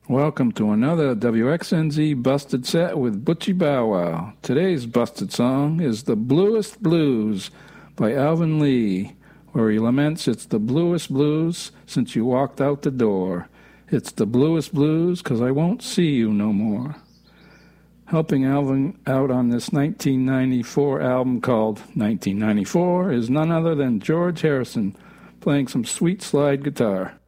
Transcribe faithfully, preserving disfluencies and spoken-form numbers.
Welcome to another W X N Z Busted Set with Butchie Bow Wow. Today's busted song is The Bluest Blues by Alvin Lee, where he laments it's the bluest blues since you walked out the door. It's the bluest blues 'cause I won't see you no more. Helping Alvin out on this nineteen ninety-four album called nineteen ninety-four is none other than George Harrison playing some sweet slide guitar.